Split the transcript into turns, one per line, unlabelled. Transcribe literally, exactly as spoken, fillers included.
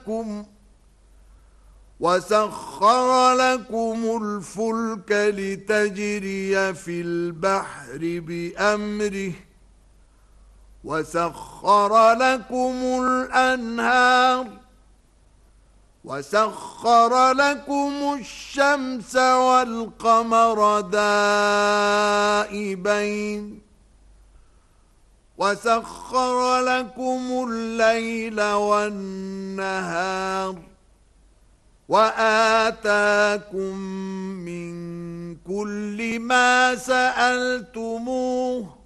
لكم وسخر لكم الفلك لتجري في البحر بأمره وسخر لكم الأنهار وسخر لكم الشمس والقمر دائبين وسخر لكم الليل والنهار وآتاكم من كل ما سألتموه